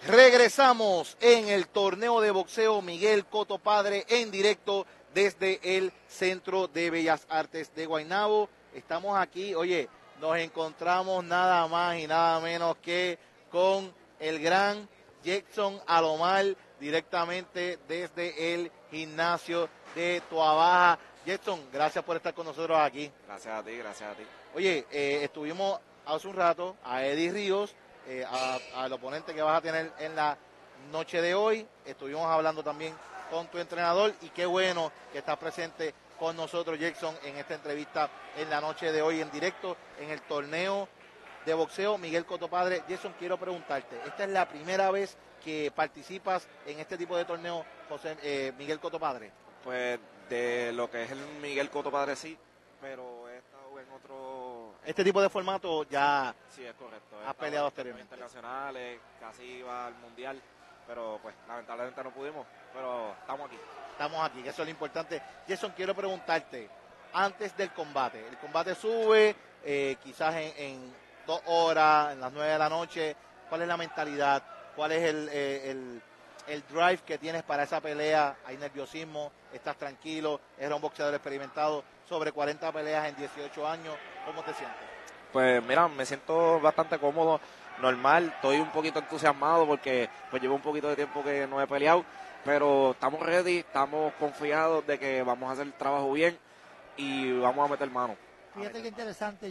Regresamos en el torneo de boxeo Miguel Cotto Padre en directo desde el Centro de Bellas Artes de Guaynabo. Estamos aquí, oye, nos encontramos nada más y nada menos que con el gran Jackson Alomar directamente desde el gimnasio de Toabaja. Jackson, gracias por estar con nosotros aquí. Gracias a ti, gracias a ti. Oye, estuvimos hace un rato a Eddie Ríos, al oponente que vas a tener en la noche de hoy. Estuvimos hablando también con tu entrenador y qué bueno que estás presente con nosotros, Jackson, en esta entrevista en la noche de hoy en directo en el torneo de boxeo Miguel Cotto Padre. Jackson, quiero preguntarte, ¿esta es la primera vez que participas en este tipo de torneo, Miguel Cotto Padre? Pues de lo que es el Miguel Cotto Padre sí, pero he estado en otro... Este tipo de formato ya... Sí, es correcto. Has peleado anteriormente. Internacionales, casi iba al mundial, pero pues lamentablemente no pudimos, pero estamos aquí. Estamos aquí, que eso es lo importante. Jason, quiero preguntarte, antes del combate, el combate sube, quizás en 2 horas, en las 9 de la noche, ¿cuál es la mentalidad? ¿Cuál es el drive que tienes para esa pelea? ¿Hay nerviosismo? ¿Estás tranquilo? ¿Eres un boxeador experimentado? Sobre 40 peleas en 18 años, ¿cómo te sientes? Pues mira, me siento bastante cómodo, normal, estoy un poquito entusiasmado porque pues llevo un poquito de tiempo que no he peleado, pero estamos ready, estamos confiados de que vamos a hacer el trabajo bien y vamos a meter mano. Fíjate qué interesante,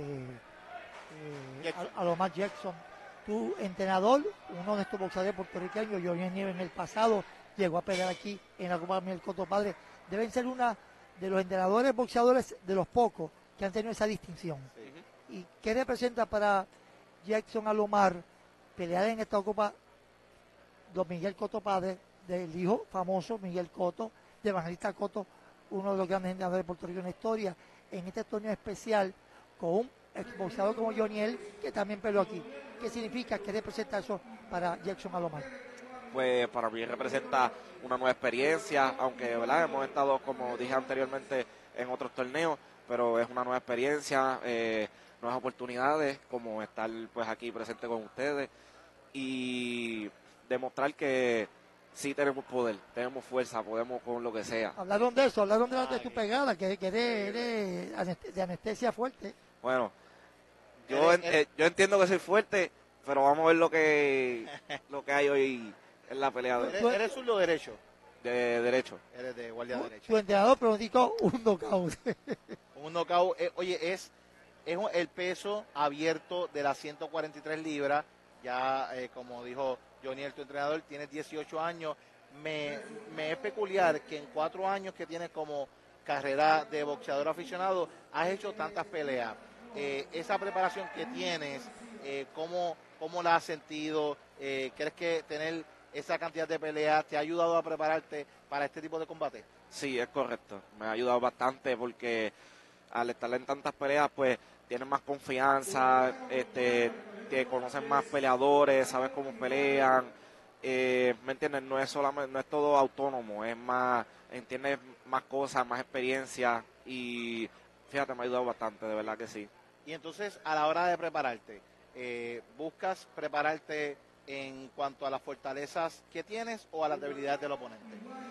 Alomar Jackson, tu entrenador, uno de estos boxeadores puertorriqueños, Johnny Nieves, en el pasado llegó a pelear aquí en la Copa Miguel Cotto Padre, deben ser una de los entrenadores boxeadores de los pocos que han tenido esa distinción. Sí. ¿Y qué representa para Jackson Alomar pelear en esta Copa Don Miguel Cotto Padre, del hijo famoso Miguel Cotto, de Evangelista Cotto, uno de los grandes entrenadores de Puerto Rico en la historia, en este torneo especial con un exboxeador como Joniel, que también peleó aquí? ¿Qué significa? ¿Qué representa eso para Jackson Alomar? Pues para mí representa una nueva experiencia, aunque ¿verdad? Hemos estado, como dije anteriormente, en otros torneos, pero es una nueva experiencia, nuevas oportunidades, como estar pues aquí presente con ustedes y demostrar que sí tenemos poder, tenemos fuerza, podemos con lo que sea. Hablaron de eso, hablaron de tu pegada, que eres de anestesia fuerte. Bueno, yo entiendo que soy fuerte, pero vamos a ver lo que hay hoy en la pelea. ¿Eres zurdo o derecho? De derecho. Eres de guardia derecha. Tu entrenador pronosticó un knockout. Un knockout, oye, es el peso abierto de las 143 libras. Ya, como dijo Johnny, tu entrenador, tienes 18 años. Me es peculiar que en 4 años que tienes como carrera de boxeador aficionado, has hecho tantas peleas. Esa preparación que tienes, ¿cómo la has sentido? ¿Crees que tener esa cantidad de peleas te ha ayudado a prepararte para este tipo de combate? Sí, es correcto. Me ha ayudado bastante porque al estar en tantas peleas, pues tienes más confianza, te conocen más peleadores, sabes cómo pelean, ¿me entiendes? No es todo autónomo, es más, entiendes más cosas, más experiencia y fíjate, me ha ayudado bastante, de verdad que sí. Y entonces, a la hora de prepararte, ¿buscas prepararte en cuanto a las fortalezas que tienes o a las debilidades del oponente?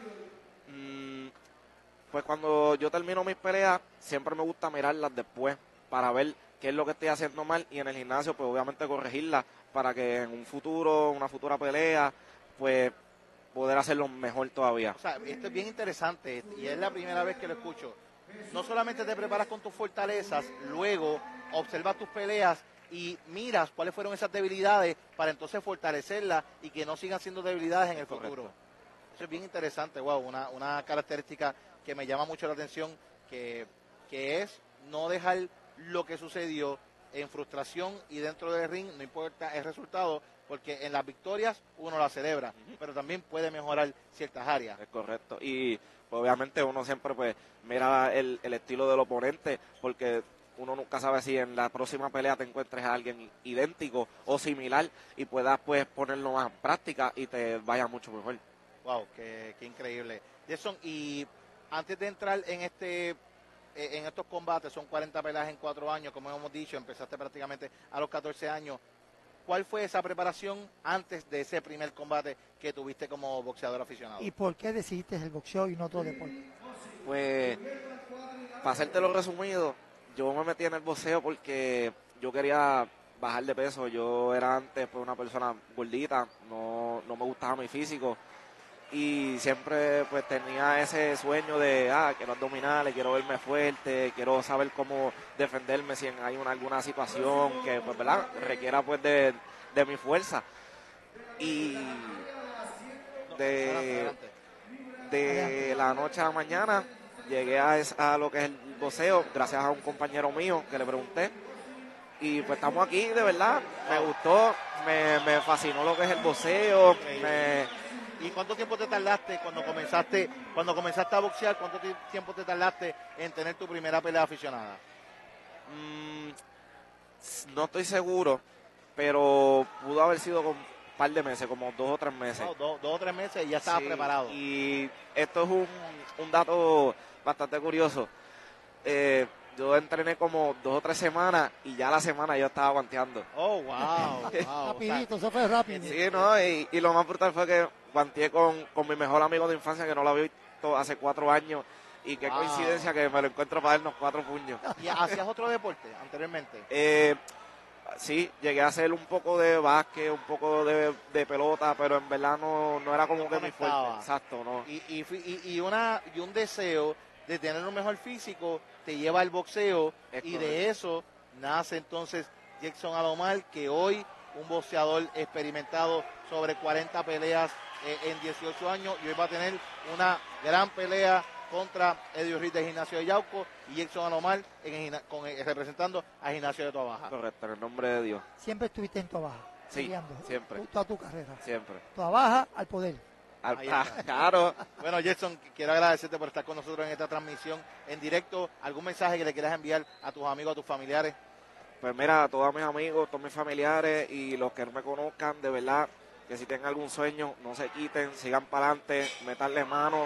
Pues cuando yo termino mis peleas, siempre me gusta mirarlas después para ver qué es lo que estoy haciendo mal y en el gimnasio, pues obviamente corregirlas para que en un futuro, una futura pelea, pues poder hacerlo mejor todavía. O sea, esto es bien interesante y es la primera vez que lo escucho. No solamente te preparas con tus fortalezas, luego observas tus peleas y miras cuáles fueron esas debilidades para entonces fortalecerlas y que no sigan siendo debilidades en el futuro. Correcto. Eso es bien interesante, wow, una característica que me llama mucho la atención, que es no dejar lo que sucedió en frustración y dentro del ring, no importa el resultado, porque en las victorias uno la celebra, pero también puede mejorar ciertas áreas. Es correcto, y pues, obviamente uno siempre pues mira el estilo del oponente, porque uno nunca sabe si en la próxima pelea te encuentres a alguien idéntico o similar y puedas pues ponerlo más en práctica y te vaya mucho mejor. Wow, qué increíble. Jason, y antes de entrar en estos combates, son 40 peleas en 4 años, como hemos dicho, empezaste prácticamente a los 14 años. ¿cuál fue esa preparación antes de ese primer combate que tuviste como boxeador aficionado? ¿Y por qué decidiste el boxeo y no otro deporte? Pues, para hacértelo resumido, yo me metí en el boxeo porque yo quería bajar de peso. Yo era antes pues, una persona gordita, no me gustaba mi físico. Y siempre pues tenía ese sueño de, quiero abdominales, quiero verme fuerte, quiero saber cómo defenderme si hay alguna situación que, pues, ¿verdad?, requiera pues de mi fuerza. Y de la noche a la mañana llegué a lo que es el boxeo gracias a un compañero mío que le pregunté. Y pues estamos aquí, de verdad, me gustó, me fascinó lo que es el boxeo, ¿Y cuánto tiempo te tardaste cuando comenzaste a boxear? ¿Cuánto tiempo te tardaste en tener tu primera pelea aficionada? No estoy seguro, pero pudo haber sido con un par de meses, como 2 o 3 meses. Oh, 2 o 3 meses y ya estabas preparado. Y esto es un dato bastante curioso. Yo entrené como 2 o 3 semanas y ya la semana yo estaba guanteando. Oh, wow. Rapidito, eso fue rápido. Sí, ¿no? Y lo más brutal fue que guanteé con mi mejor amigo de infancia, que no lo había visto hace 4 años. Y qué coincidencia que me lo encuentro para darnos 4 puños. ¿Y hacías otro deporte anteriormente? Sí, llegué a hacer un poco de básquet, un poco de pelota, pero en verdad no era como que mi fuerte. Exacto, ¿no? Y un deseo de tener un mejor físico te lleva al boxeo, y de eso nace entonces Jackson Alomar, que hoy un boxeador experimentado, sobre 40 peleas en 18 años, y hoy va a tener una gran pelea contra Eddie Ruiz de Gimnasio de Yauco y Jackson Alomar representando a Gimnasio de Toabaja. Correcto, en el nombre de Dios. Siempre estuviste en Toabaja. Sí, peleando, siempre. Toda tu carrera. Siempre. Toabaja al poder. Claro. Bueno, Jackson, quiero agradecerte por estar con nosotros en esta transmisión en directo. ¿Algún mensaje que le quieras enviar a tus amigos, a tus familiares? Pues mira, a todos mis amigos, todos mis familiares y los que no me conozcan, de verdad, que si tienen algún sueño, no se quiten, sigan para adelante, metanle mano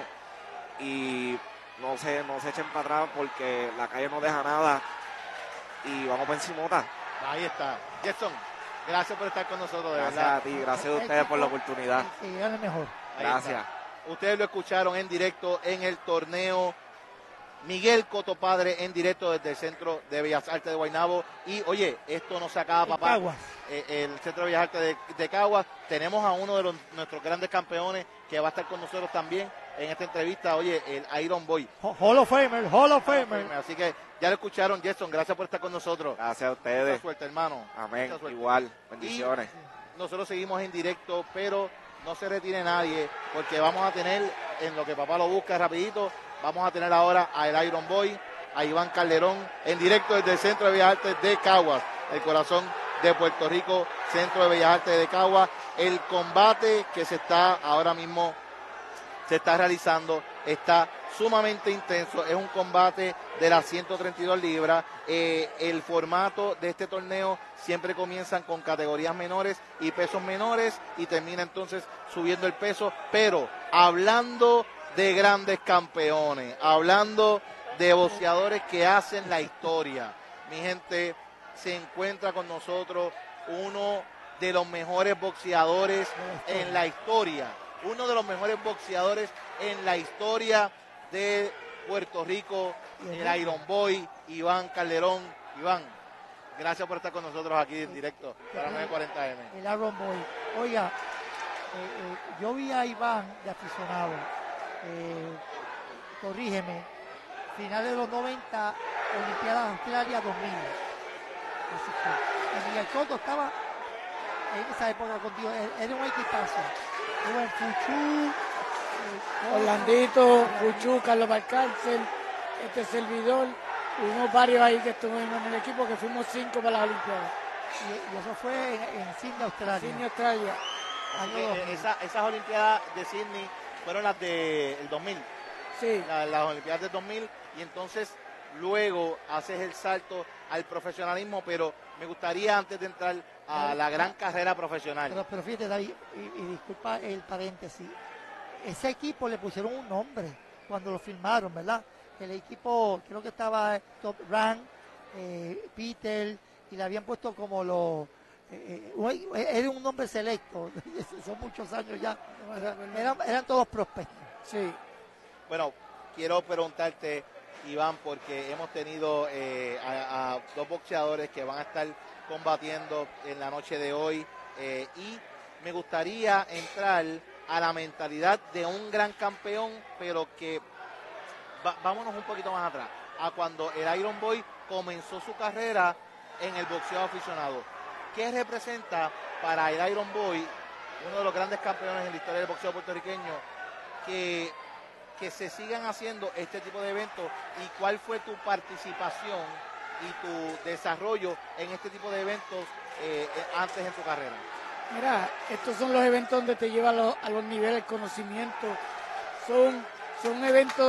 y no se echen para atrás, porque la calle no deja nada y vamos por encimota. Ahí está. Jackson, gracias por estar con nosotros, de gracias verdad. A ti, gracias a ustedes por la oportunidad. Que gane mejor. Gracias. Ustedes lo escucharon en directo en el torneo. Miguel Cotopadre en directo desde el Centro de Bellas Artes de Guaynabo. Y oye, esto no se acaba, papá. Caguas. El Centro de Bellas Artes de Caguas. Tenemos a uno de nuestros grandes campeones que va a estar con nosotros también en esta entrevista. Oye, el Iron Boy. Hall of Famer, Hall of Famer. Así que ya lo escucharon, Jason. Gracias por estar con nosotros. Gracias a ustedes. Mucha suerte, hermano. Amén. Igual. Bendiciones. Y nosotros seguimos en directo, pero no se retire nadie, porque vamos a tener, en lo que papá lo busca rapidito, vamos a tener ahora al Iron Boy, a Iván Calderón, en directo desde el Centro de Bellas Artes de Caguas, el corazón de Puerto Rico, Centro de Bellas Artes de Caguas. El combate que se está realizando está sumamente intenso, es un combate de las 132 libras. El formato de este torneo siempre comienzan con categorías menores y pesos menores y termina entonces subiendo el peso, pero hablando de grandes campeones, hablando de boxeadores que hacen la historia, mi gente, se encuentra con nosotros uno de los mejores boxeadores en la historia, uno de los mejores boxeadores en la historia de Puerto Rico, el Iron Boy, Iván Calderón. Iván, gracias por estar con nosotros aquí en directo para 940M. El Iron Boy. Oiga, yo vi a Iván de aficionado, corrígeme, finales de los 90, Olimpiadas Australia 2000. Así que Miguel Cotto estaba en esa época contigo, era un equipazo. Buen Fuchú, Orlandito, Fuchú, Carlos Valcárcel, este servidor, hubo varios ahí que estuvimos en el equipo, que fuimos 5 para las Olimpiadas. Y eso fue en Sydney, Australia. Sydney, Australia. Esas Olimpiadas de Sydney fueron las del 2000. Sí. Las Olimpiadas del 2000, y entonces luego haces el salto al profesionalismo, pero me gustaría, antes de entrar a la gran carrera profesional. Pero fíjate, David, y disculpa el paréntesis, ese equipo le pusieron un nombre cuando lo firmaron, ¿verdad? El equipo, creo que estaba Top Rank, Peter, y le habían puesto como Eres un hombre selecto, son muchos años ya, eran todos prospectos. Sí. Bueno, quiero preguntarte, Iván, porque hemos tenido a dos boxeadores que van a estar combatiendo en la noche de hoy y me gustaría entrar a la mentalidad de un gran campeón, pero que vámonos un poquito más atrás, a cuando el Iron Boy comenzó su carrera en el boxeo aficionado. ¿Qué representa para el Iron Boy, uno de los grandes campeones en la historia del boxeo puertorriqueño, que se sigan haciendo este tipo de eventos? ¿Y cuál fue tu participación y tu desarrollo en este tipo de eventos antes en tu carrera? Mira, estos son los eventos donde te llevan a los niveles de conocimiento. Son eventos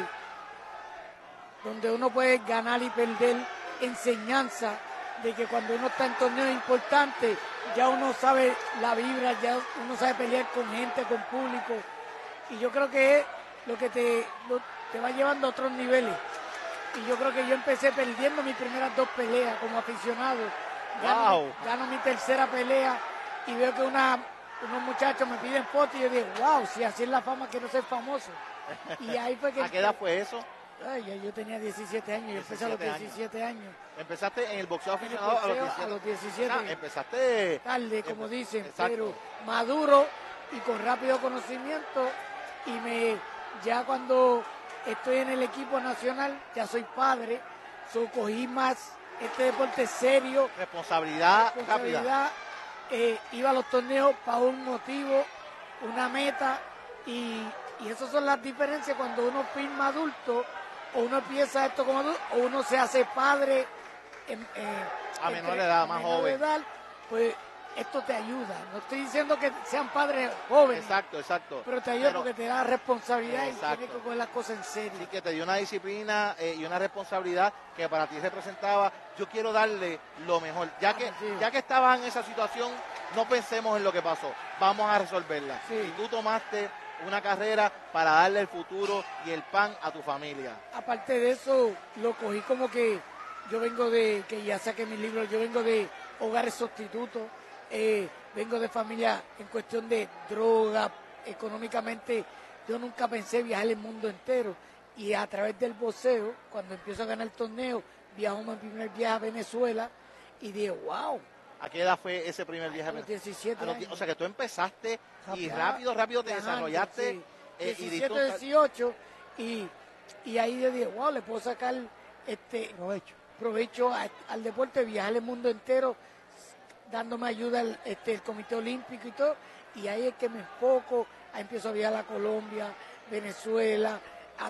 donde uno puede ganar y perder enseñanza, de que cuando uno está en torneos importantes, ya uno sabe la vibra, ya uno sabe pelear con gente, con público. Y yo creo que es lo que te va llevando a otros niveles. Y yo creo que yo empecé perdiendo mis primeras 2 peleas como aficionado. Gano mi tercera pelea y veo que unos muchachos me piden fotos y yo digo, wow, si así es la fama, quiero ser famoso. Y ahí fue que... ¿A qué edad fue eso? Ay, yo tenía 17 años, yo empecé a los 17 años. ¿Empezaste en el boxeo aficionado a los 17? Empezaste tarde, como dicen, exacto, pero maduro y con rápido conocimiento. Y ya cuando estoy en el equipo nacional, ya soy padre, cogí más este deporte serio. Responsabilidad rápida. Iba a los torneos para un motivo, una meta, y esas son las diferencias cuando uno firma adulto, o uno empieza esto como adulto, o uno se hace padre a menor edad, más joven. Edad, pues esto te ayuda. No estoy diciendo que sean padres jóvenes. Exacto. Pero te ayuda porque te da responsabilidad y tienes que coger las cosas en serio. Sí, que te dio una disciplina y una responsabilidad que para ti representaba. Yo quiero darle lo mejor. Ya que estabas en esa situación, no pensemos en lo que pasó. Vamos a resolverla. Sí. Y tú tomaste una carrera para darle el futuro y el pan a tu familia. Aparte de eso, lo cogí como que yo vengo que ya saqué mis libros, yo vengo de hogares sustitutos. Vengo de familia en cuestión de droga, económicamente yo nunca pensé viajar el mundo entero, y a través del boxeo, cuando empiezo a ganar torneos, viajamos mi primer viaje a Venezuela y dije, wow. ¿A qué edad fue ese primer viaje? A los 17 años. O sea que tú empezaste y rápido te desarrollaste. Sí. 17, 18 y ahí yo dije, wow, le puedo sacar provecho al deporte, viajar el mundo entero, dándome ayuda el Comité Olímpico y todo, y ahí es que me enfoco, ahí empiezo a viajar a Colombia, Venezuela,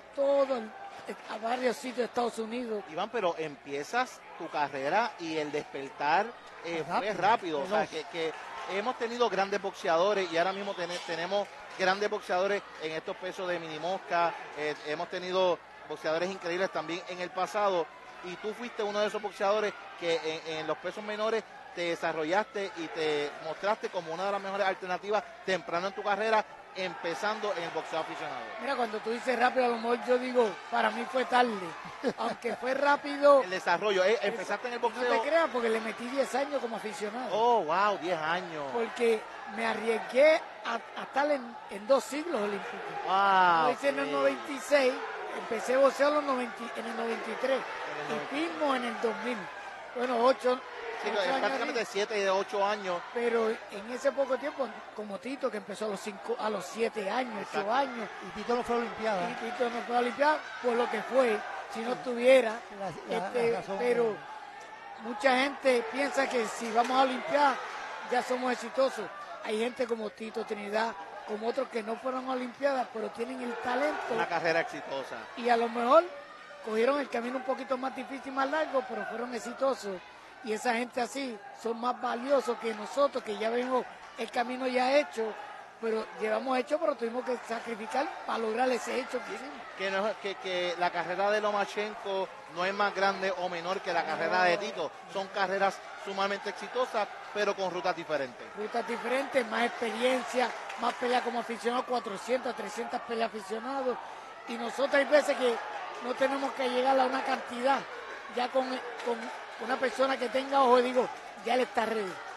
a varios sitios de Estados Unidos. Iván, pero empiezas tu carrera y el despertar fue rápido, o sea, que hemos tenido grandes boxeadores y ahora mismo tenemos grandes boxeadores en estos pesos de mini mosca, hemos tenido boxeadores increíbles también en el pasado, y tú fuiste uno de esos boxeadores que en los pesos menores te desarrollaste y te mostraste como una de las mejores alternativas temprano en tu carrera, empezando en el boxeo aficionado. Mira, cuando tú dices rápido, a lo mejor yo digo, para mí fue tarde, aunque fue rápido. El desarrollo, empezaste en el boxeo. No te creas, porque le metí 10 años como aficionado. Oh, wow, 10 años. Porque me arriesgué a estar en 2 siglos olímpicos. Wow. Lo hice en el 96, empecé a boxear en el 93 y firmo en el 2000. Bueno, 8. Sí, prácticamente 7 y 8 años. Pero en ese poco tiempo, como Tito, que empezó a los 7 años, 8 años. Y Tito no fue a Olimpiada. Y Tito no fue a Olimpiada por lo que fue, si no estuviera. Pero mucha gente piensa que si vamos a Olimpiada ya somos exitosos. Hay gente como Tito Trinidad, como otros que no fueron a Olimpiadas, pero tienen el talento. Una carrera exitosa. Y a lo mejor cogieron el camino un poquito más difícil, más largo, pero fueron exitosos. Y esa gente así son más valiosos que nosotros, que ya vemos el camino ya hecho, pero tuvimos que sacrificar para lograr ese hecho que hicimos. Que la carrera de Lomachenko no es más grande o menor que la carrera de Tito. Son carreras sumamente exitosas, pero con rutas diferentes. Rutas diferentes, más experiencia, más peleas como aficionados, 400, 300 peleas aficionados. Y nosotros hay veces que no tenemos que llegar a una cantidad, ya con una persona que tenga ojo, digo, ya él está ready.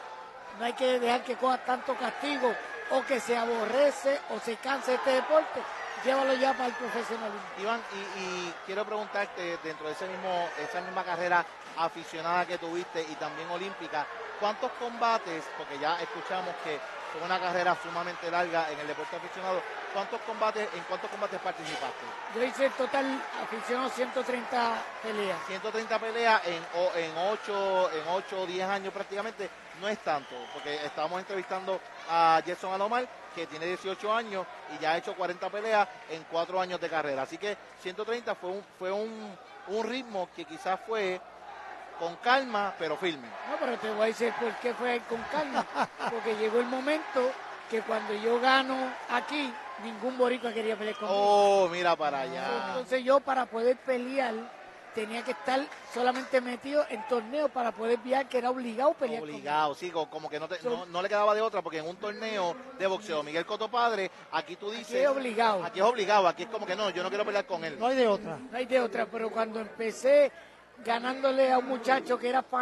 no hay que dejar que coja tanto castigo o que se aborrece o se canse de este deporte, llévalo ya para el profesionalismo. Iván, y quiero preguntarte, dentro de esa misma carrera aficionada que tuviste y también olímpica, ¿cuántos combates, porque ya escuchamos que fue una carrera sumamente larga en el deporte aficionado, ¿en cuántos combates participaste? Yo hice en total aficionado 130 peleas. 130 peleas en 8 o 10 años prácticamente, no es tanto, porque estábamos entrevistando a Gerson Alomar, que tiene 18 años y ya ha hecho 40 peleas en 4 años de carrera. Así que 130 fue un ritmo que quizás fue con calma, pero firme. No, pero te voy a decir por qué fue con calma. Porque llegó el momento que cuando yo gano aquí, ningún boricua quería pelear conmigo. Oh, mira para allá. Entonces yo, para poder pelear, tenía que estar solamente metido en torneos para poder viajar, que era obligado a pelear Obligado, sí, como que no le quedaba de otra, porque en un torneo de boxeo Miguel Cotopadre, aquí tú dices... Aquí es obligado. Aquí es obligado, aquí es como que no, yo no quiero pelear con él. No hay de otra. No hay de otra, pero cuando empecé ganándole a un muchacho que era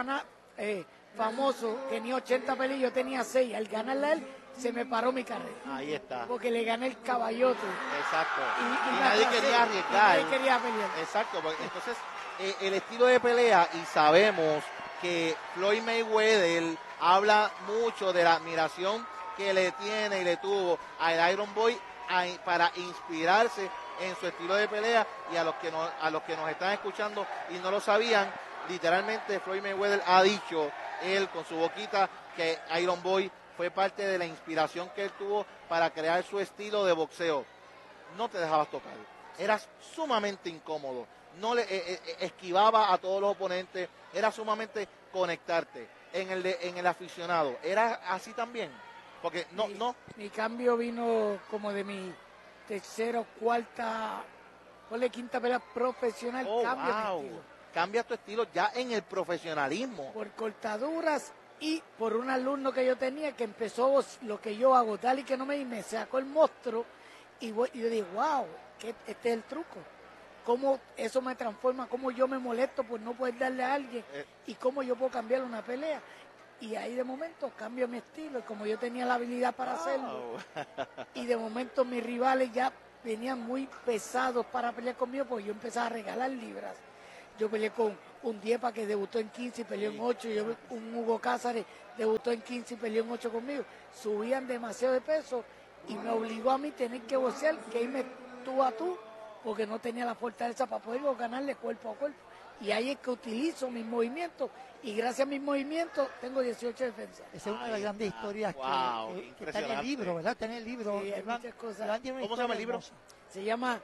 famoso, tenía 80 peleas, yo tenía 6, al ganarle a él, se me paró mi carrera. Ahí está. Porque le gané el caballote. Exacto. Y nadie quería arriesgar. Nadie quería pelear. Exacto, porque entonces el estilo de pelea, y sabemos que Floyd Mayweather habla mucho de la admiración que le tiene y le tuvo al Iron Boy para inspirarse en su estilo de pelea, y a los que nos están escuchando y no lo sabían, literalmente Floyd Mayweather ha dicho, él con su boquita, que Iron Boy fue parte de la inspiración que él tuvo para crear su estilo de boxeo. No te dejabas tocar, eras sumamente incómodo, no le esquivaba a todos los oponentes, era sumamente conectarte. En el aficionado, ¿era así también? Porque Mi cambio vino como de mi tercera o cuarta, ponle quinta pelea profesional, cambio mi estilo. Cambia tu estilo ya en el profesionalismo. Por cortaduras y por un alumno que yo tenía que empezó lo que yo hago, tal y que no me sacó el monstruo, y yo dije, wow, que este es el truco. Cómo eso me transforma, cómo yo me molesto por no poder darle a alguien y cómo yo puedo cambiar una pelea. Y ahí de momento cambio mi estilo, y como yo tenía la habilidad para hacerlo, y de momento mis rivales ya venían muy pesados para pelear conmigo, porque yo empezaba a regalar libras. Yo peleé con un Diepa que debutó en 15 y peleó en 8, un Hugo Cázares debutó en 15 y peleó en 8 conmigo. Subían demasiado de peso y me obligó a mí tener que boxear, que irme tú a tú, porque no tenía la fortaleza para poder ganarle cuerpo a cuerpo. Y ahí es que utilizo mis movimientos, y gracias a mis movimientos tengo 18 defensas. Esa es una de las grandes historias que está en el libro, ¿verdad? Está en el libro. Sí, hay muchas cosas. ¿Cómo se llama el libro? Hermosa. Se llama...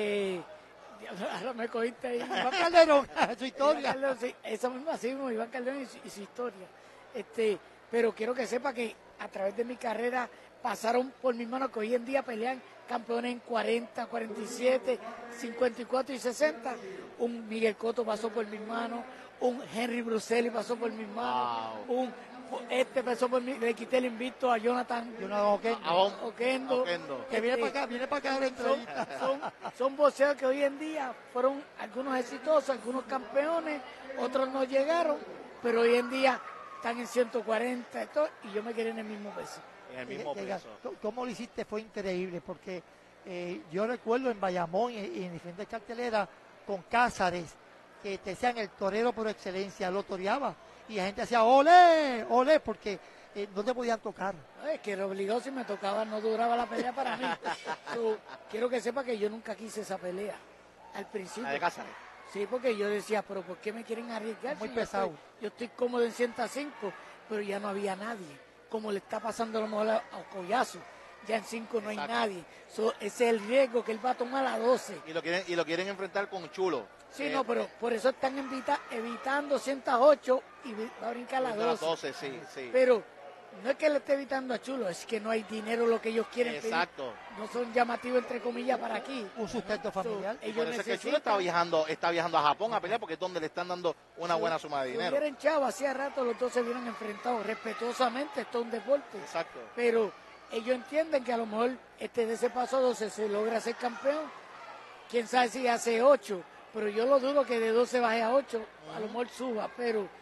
ahora me cogiste ahí. Iván Calderón, su historia. Iván Calderón, sí, esa misma, así mismo, Iván Calderón y su historia. Pero quiero que sepa que a través de mi carrera pasaron por mis manos, que hoy en día pelean campeones en 40, 47, 54 y 60. Un Miguel Cotto pasó por mis manos, un Henry Bruselli pasó por mis manos, pasó por mí, le quité el invicto a Jonathan Oquendo, que viene para acá la entrevista. Son boxeadores que hoy en día fueron algunos exitosos, algunos campeones, otros no llegaron, pero hoy en día están en 140 y yo me quedé en el mismo peso. En el mismo peso. ¿Cómo lo hiciste? Fue increíble, porque yo recuerdo en Bayamón y en diferentes carteleras con Cázares, que te decían el torero por excelencia, lo toreaba, y la gente hacía ¡olé! ¡Olé! Porque no te podían tocar. Es que lo obligado, si me tocaba no duraba la pelea para mí. Quiero que sepa que yo nunca quise esa pelea al principio. La de Cázares. Sí, porque yo decía, pero ¿por qué me quieren arriesgar? Muy Si pesado. Yo estoy cómodo en 105, pero ya no había nadie. Como le está pasando a lo mejor a Collazo. Ya en 5 no hay nadie. Ese es el riesgo que él va a tomar a 12. Y lo quieren enfrentar con Chulo. Sí, no, pero por eso están evitando 108 y va a brincar a 12. Sí. Pero no es que le esté evitando a Chulo, es que no hay dinero lo que ellos quieren pedir. Exacto. No son llamativos, entre comillas, para aquí. Un sustento familiar. Y por eso es que Chulo está viajando a Japón a pelear, porque es donde le están dando una buena suma de dinero. Si hubieran chavo, hacía rato los dos se hubieran enfrentado respetuosamente, esto es un deporte. Exacto. Pero ellos entienden que a lo mejor de ese paso 12 se logra ser campeón. Quién sabe si hace 8, pero yo lo dudo que de 12 baje a 8, a lo mejor suba, pero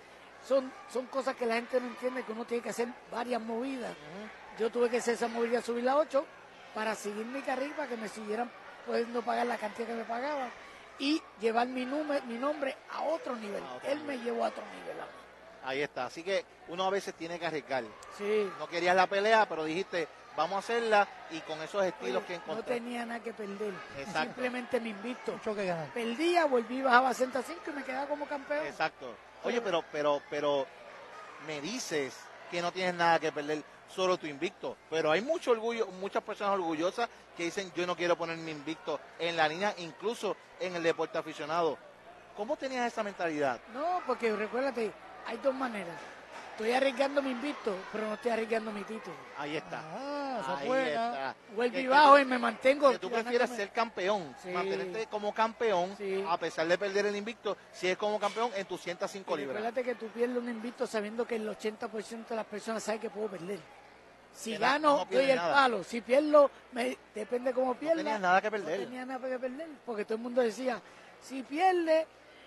son cosas que la gente no entiende, que uno tiene que hacer varias movidas. Yo tuve que hacer esa movida, subir la 8 para seguir mi carril, para que me siguieran pudiendo pagar la cantidad que me pagaban y llevar mi nombre a otro nivel. Él me llevó a otro nivel. Ahí está. Así que uno a veces tiene que arriesgar. Sí. No querías la pelea, pero dijiste, vamos a hacerla y con esos estilos que no encontré. tenía nada que perder. Exacto. Simplemente me invito. Mucho que ganar. Perdía, volví, bajaba a 105 y me quedaba como campeón. Exacto. Oye, pero me dices que no tienes nada que perder, solo tu invicto. Pero hay mucho orgullo, muchas personas orgullosas que dicen, yo no quiero poner mi invicto en la línea, incluso en el deporte aficionado. ¿Cómo tenías esa mentalidad? No, porque recuérdate, hay dos maneras. Estoy arriesgando mi invicto, pero no estoy arriesgando mi título. Ahí está. Esa Ahí buena. está. Vuelvo y Que bajo tú- y me mantengo. Que tú prefieres ser campeón, Sí. mantenerte como campeón, Sí. a pesar de perder el invicto, si es como campeón en tus 105 Y libras. recuérdate que tú pierdes un invicto sabiendo que el 80% de las personas sabe que puedo perder. Si Que gano, no pierdes doy el nada. palo. Si pierdo, depende cómo pierda. tenías nada que perder. No tenía nada que perder. Porque todo el mundo decía, si pierde,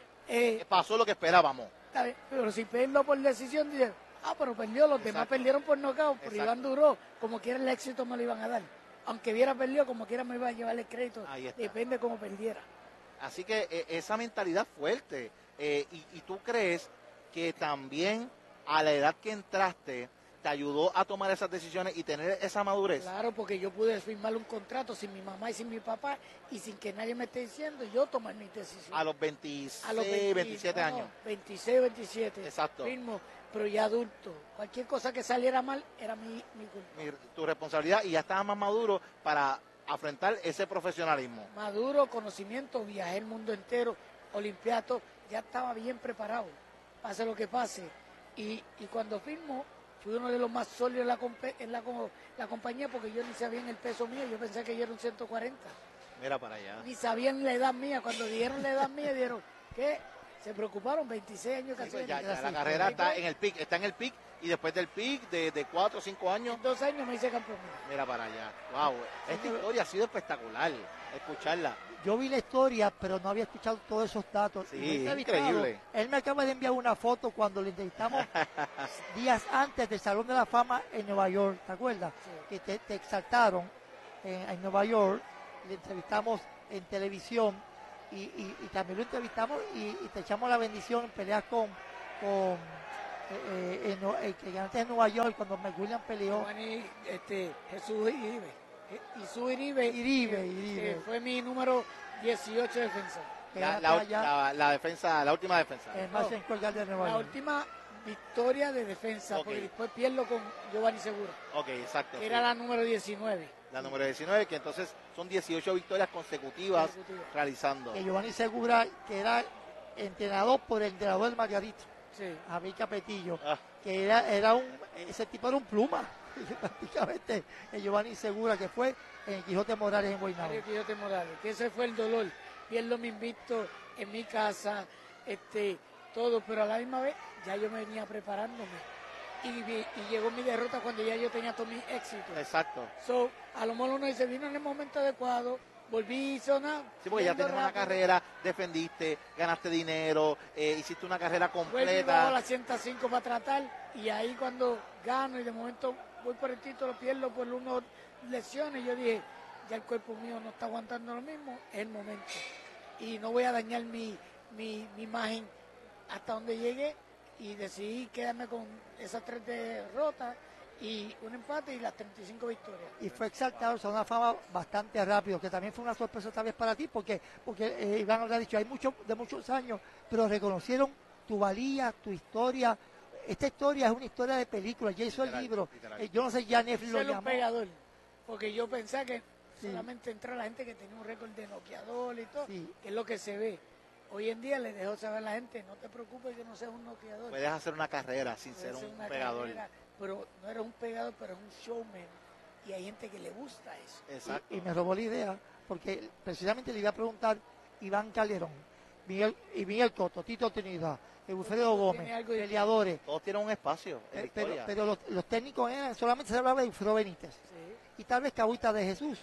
Pasó lo que esperábamos. está bien, pero si pierdo por decisión, dice, pero perdió, los demás Exacto. perdieron por nocaut, pero Exacto. Iván duró, como quiera el éxito me lo iban a dar. Aunque hubiera perdido, como quiera me iba a llevar el crédito. Ahí está. Depende cómo perdiera. Así que esa mentalidad fuerte. Y tú crees que también a la edad que entraste te ayudó a tomar esas decisiones y tener esa madurez. Claro, porque yo pude firmar un contrato sin mi mamá y sin mi papá y sin que nadie me esté diciendo, yo tomar mi decisión. A los 26, A los 20, 27 no, años. 26, 27. Exacto. Firmo, pero ya adulto. Cualquier cosa que saliera mal era mi culpa. Tu responsabilidad y ya estabas más maduro para afrontar ese profesionalismo. Maduro, conocimiento, viajé el mundo entero, olimpiato, ya estaba bien preparado, pase lo que pase. Y cuando firmo, fui uno de los más sólidos en la compañía porque yo ni sabía en el peso mío, yo pensé que yo era un 140. Mira para allá. Ni sabían la edad mía, cuando dijeron la edad mía, dijeron, ¿qué? Se preocuparon, 26 años Sí, casi. pues ya 26. la carrera está en el pic y después del pic de 4 o 5 años, En 2 años me hice campeón. mira para allá. Wow, esta historia ha sido espectacular, escucharla. Yo vi la historia, pero no había escuchado todos esos datos. Sí, Y lo he es entrevistado. increíble. Él me acaba de enviar una foto cuando lo entrevistamos días antes del Salón de la Fama en Nueva York, ¿te acuerdas? Sí. Que te exaltaron en Nueva York, le entrevistamos en televisión y también lo entrevistamos y te echamos la bendición en peleas que ganaste en Nueva York cuando McWilliam peleó. Giovanni, Jesús Iribe. Jesús Iribe. Iribe. Fue mi número 18 de defensa. Que La, ganaste allá la defensa, la última defensa. en Madison Square Garden de Nueva La York. última victoria de defensa, Ok. porque después pierdo con Giovanni Segura, Ok, exacto. que sí. era la número 19. La número 19, que entonces son 18 victorias consecutivas Consecutivas. realizando. Que Giovanni Segura, que era entrenador por el entrenador del Margarito, Sí. Javier Capetillo, Ah. que ese tipo era un pluma, prácticamente, el Giovanni Segura, que fue en Quijote Morales en Guaynabo. Mario Quijote Morales, que ese fue el dolor. Pierdo mi invicto en mi casa, todo, pero a la misma vez ya yo me venía preparándome. Y llegó mi derrota cuando ya yo tenía todo mi éxito. Exacto. So, a lo mejor uno dice, vino en el momento adecuado, volví y sonar. Sí, porque ya tienes una carrera, defendiste, ganaste dinero, hiciste una carrera Vuelvo y bajo completa. la 105 para tratar, y ahí cuando gano y de momento voy por el título, pierdo por unas lesiones, yo dije, ya el cuerpo mío no está aguantando lo mismo, es el momento. Y no voy a dañar mi imagen hasta donde llegué, y decidí quedarme con esas 3 derrotas y un empate y las 35 victorias. Y fue exaltado al Salón de la Fama bastante rápido, que también fue una sorpresa tal vez para ti, porque Iván habrá dicho, hay muchos años, pero reconocieron tu valía, tu historia. Esta historia es una historia de película, ya hizo el Literal, libro. literal. Yo no sé, ya Netflix lo Ser un llamó. pegador, porque yo pensaba que Sí. solamente entra la gente que tenía un récord de noqueador y todo, Sí. que es lo que se ve. Hoy en día le dejo saber a la gente, no te preocupes que no seas un noqueador. Puedes hacer una carrera sin Puedes ser ser un una pegador. carrera, pero no eres un pegador, pero es un showman. Y hay gente que le gusta eso. Exacto. Y me robó la idea, porque precisamente le iba a preguntar Iván Calderón, Miguel Cotto, Tito Trinidad, Wilfredo Gómez, Tiene algo de- peleadores. Todos tienen un espacio en la Pero, historia. pero los técnicos eran, solamente se hablaba de Wilfredo Benítez. Sí. Y tal vez Cabuita de Jesús.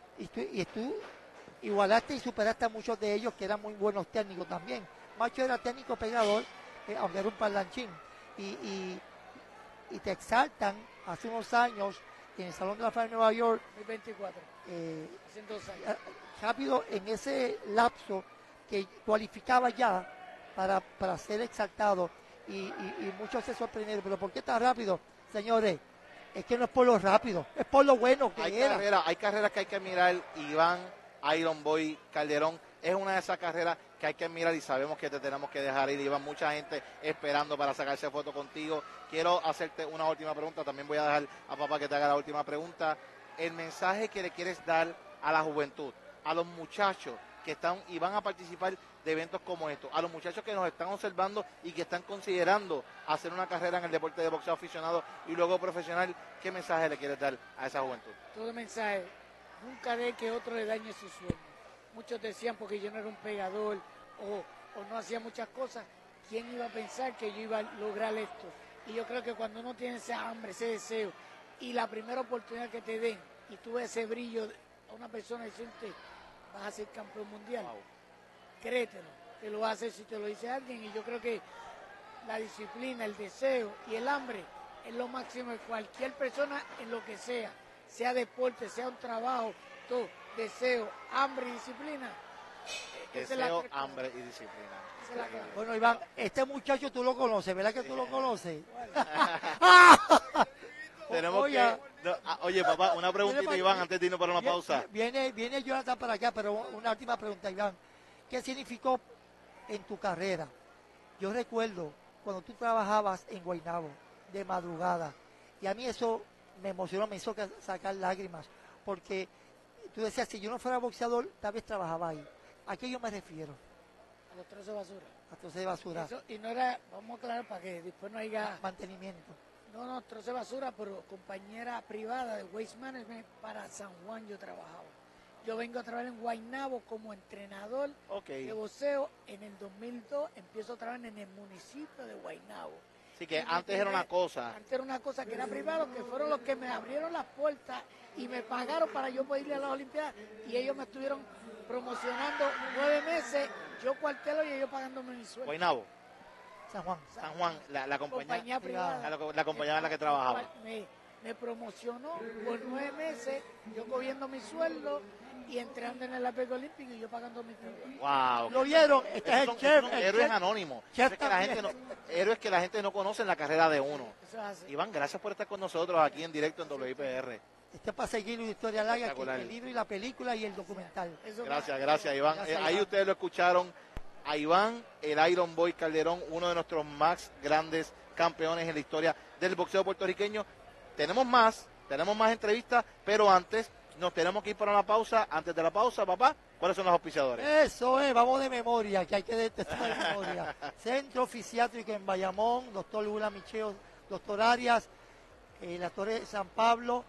Y tú igualaste y superaste a muchos de ellos que eran muy buenos técnicos también. Macho era técnico pegador, aunque era un parlanchín. y te exaltan hace unos años en el Salón de la Fama de Nueva York. 2024. Hace 2 años. Rápido, en ese lapso que cualificaba ya para ser exaltado y muchos se sorprendieron. ¿Pero por qué tan rápido? Señores, es que no es por lo rápido, es por lo bueno que era. Hay carreras que hay que mirar. Iván Iron Boy Calderón es una de esas carreras que hay que mirar y sabemos que te tenemos que dejar ir, Iván. Mucha gente esperando para sacarse foto contigo. Quiero hacerte una última pregunta. También voy a dejar a papá que te haga la última pregunta. El mensaje que le quieres dar a la juventud, a los muchachos que están y van a participar de eventos como estos, a los muchachos que nos están observando y que están considerando hacer una carrera en el deporte de boxeo aficionado y luego profesional, ¿qué mensaje le quieres dar a esa juventud? Todo el mensaje, nunca de que otro le dañe su sueño. Muchos decían porque yo no era un pegador o no hacía muchas cosas, ¿quién iba a pensar que yo iba a lograr esto? Y yo creo que cuando uno tiene esa hambre, ese deseo y la primera oportunidad que te den y tú ves ese brillo a una persona decirte vas a ser campeón mundial, wow, créetelo, te lo va a hacer si te lo dice alguien. Y yo creo que la disciplina, el deseo y el hambre es lo máximo de cualquier persona en lo que sea deporte, sea un trabajo, todo, deseo, hambre y disciplina. Deseo, hambre y disciplina. Bueno, Iván, este muchacho tú lo conoces, ¿verdad que tú lo conoces? Tenemos oye, papá, una preguntita, Iván, antes de irnos para una pausa. Viene Jonathan para acá, pero una última pregunta, Iván. ¿Qué significó en tu carrera? Yo recuerdo cuando tú trabajabas en Guaynabo, de madrugada, y a mí eso me emocionó, me hizo sacar lágrimas, porque tú decías, si yo no fuera boxeador, tal vez trabajaba ahí. ¿A qué yo me refiero? A los trozos de basura. A trozos de basura. Eso, y no era, vamos a aclarar para que después no haya... Mantenimiento. No, trozos de basura, pero compañera privada de Waste Management para San Juan yo trabajaba. Yo vengo a trabajar en Guaynabo como entrenador de boxeo. En el 2002 empiezo a trabajar en el municipio de Guaynabo. Así que antes era una cosa. Antes era una cosa que era privado, que fueron los que me abrieron las puertas y me pagaron para yo poder ir a las Olimpiadas. Y ellos me estuvieron promocionando 9 meses, yo cuartelo y ellos pagándome mi sueldo. Guaynabo. San Juan, la compañía privada. La compañía en la que trabajaba. Me promocionó por 9 meses, yo cogiendo mi sueldo y entrando en el Apeco Olímpico y yo pagando mi sueldo. Wow. ¿Lo vieron? Este es el chef. Son héroes anónimos. Héroes que la gente no conoce en la carrera de uno. Iván, gracias por estar con nosotros aquí en directo en WIPR. Este es para seguir una historia larga, que el libro y la película y el documental. Gracias, Iván. Gracias, ahí ustedes lo escucharon. A Iván, el Iron Boy Calderón, uno de nuestros más grandes campeones en la historia del boxeo puertorriqueño. Tenemos más entrevistas, pero antes nos tenemos que ir para una pausa. Antes de la pausa, papá, ¿cuáles son los auspiciadores? Eso es, vamos de memoria, que hay que detestar de memoria. Centro Fisiátrico en Bayamón, doctor Lula Micheo, doctor Arias, la Torre de San Pablo,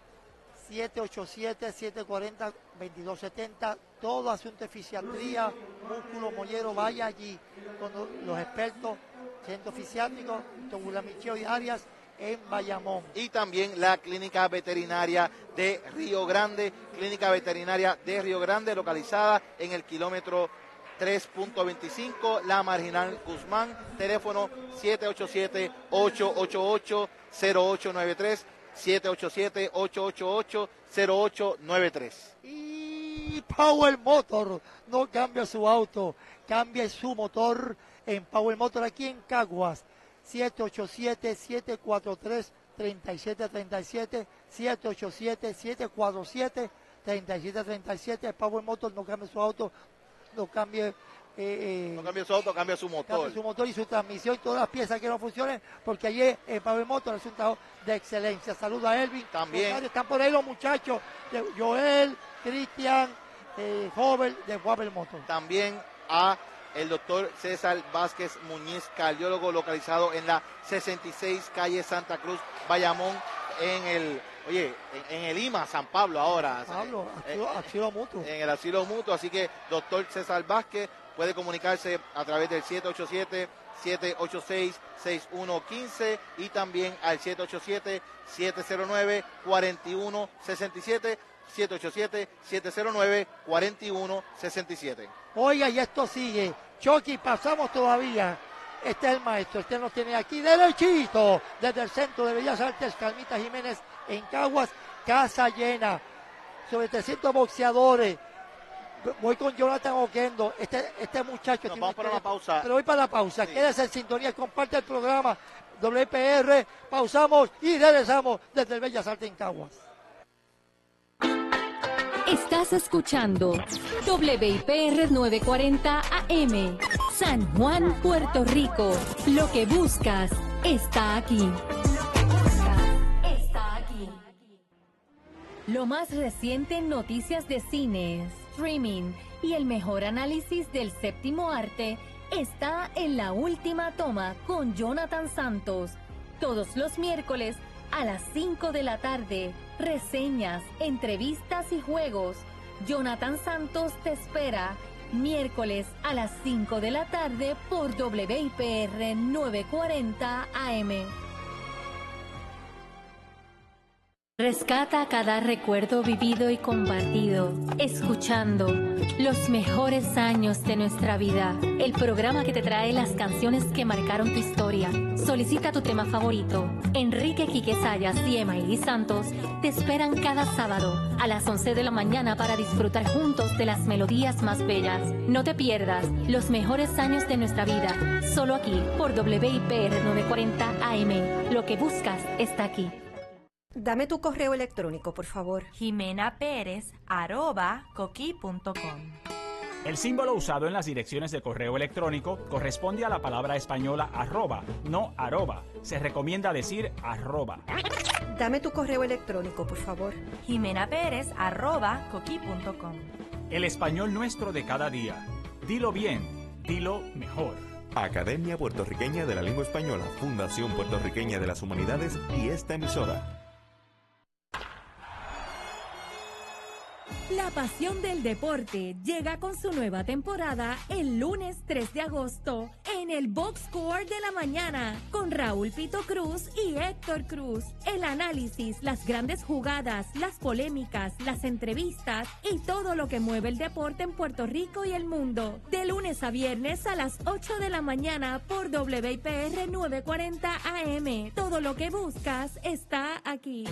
787-740-2270, todo asunto de fisiatría, músculo, mollero, vaya allí con los expertos, Centro Fisiátrico, doctor Lula Micheo y Arias, en Bayamón. Y también la Clínica Veterinaria de Río Grande, localizada en el kilómetro 3.25, La Marginal Guzmán, teléfono 787-888-0893, 787-888-0893. Y Power Motor no cambia su auto, cambia su motor en Power Motor aquí en Caguas. 787-743-3737, 787-747-3737. Power Motor no cambia su auto, no cambia su auto, cambia su motor. Cambia su motor y su transmisión y todas las piezas que no funcionen, porque allí en Power Motor es un trabajo de excelencia. Saluda a Elvin. También. Están por ahí los muchachos, de Joel, Cristian, Joven de Power Motor. También a el doctor César Vázquez Muñiz, cardiólogo, localizado en la 66 calle Santa Cruz, Bayamón, en el IMA, San Pablo ahora. Asilo mutuo. En el asilo mutuo, así que doctor César Vázquez puede comunicarse a través del 787-786-6115 y también al 787-709-4167, 787-709-4167. Oiga, y esto sigue. Chucky, pasamos todavía Este es el maestro, este nos tiene aquí derechito, desde el Centro de Bellas Artes Carmita Jiménez en Caguas, casa llena, sobre 300 boxeadores. Voy con Jonathan Oquendo, este muchacho. Vamos para una pausa. Pero voy para la pausa, Sí. Quédese en sintonía, comparte el programa WIPR, pausamos y regresamos desde el Bellas Artes en Caguas. Estás escuchando WIPR 940 AM, San Juan, Puerto Rico. Lo que buscas está aquí. Lo más reciente en noticias de cine, streaming y el mejor análisis del séptimo arte está en La Última Toma con Jonathan Santos. Todos los miércoles a las 5 de la tarde, reseñas, entrevistas y juegos. Jonathan Santos te espera miércoles a las 5 de la tarde por WIPR 940 AM. Rescata cada recuerdo vivido y compartido, escuchando los mejores años de nuestra vida. El programa que te trae las canciones que marcaron tu historia. Solicita tu tema favorito. Enrique Quique Sayas y Emaili Santos te esperan cada sábado a las 11 de la mañana para disfrutar juntos de las melodías más bellas. No te pierdas los mejores años de nuestra vida, solo aquí por WIPR 940 AM. Lo que buscas está aquí. Dame tu correo electrónico, por favor. jimenaperez@coqui.com. El símbolo usado en las direcciones de correo electrónico corresponde a la palabra española arroba, no arroba. Se recomienda decir arroba. Dame tu correo electrónico, por favor. jimenaperez@coqui.com. El español nuestro de cada día. Dilo bien, dilo mejor. Academia Puertorriqueña de la Lengua Española, Fundación Puertorriqueña de las Humanidades y esta emisora. La pasión del deporte llega con su nueva temporada el lunes 3 de agosto en el Box Score de la mañana con Raúl Pito Cruz y Héctor Cruz. El análisis, las grandes jugadas, las polémicas, las entrevistas y todo lo que mueve el deporte en Puerto Rico y el mundo. De lunes a viernes a las 8 de la mañana por WIPR 940 AM. Todo lo que buscas está aquí.